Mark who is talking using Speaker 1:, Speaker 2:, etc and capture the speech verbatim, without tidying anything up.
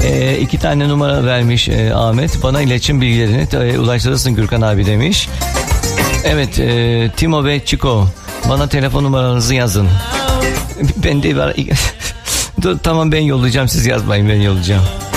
Speaker 1: E, iki tane numara vermiş e, Ahmet. Bana iletişim bilgilerini e, ulaştırırsın Gürkan abi demiş. Evet, e, Timo ve Chico, bana telefon numaranızı yazın. Ben de var. Dur, tamam, ben yollayacağım, siz yazmayın, ben yollayacağım.